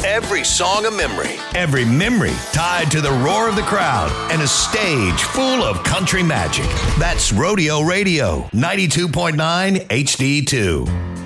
Every song a memory. Every memory tied to the roar of the crowd and a stage full of country magic. That's Rodeo Radio, 92.9 HD2.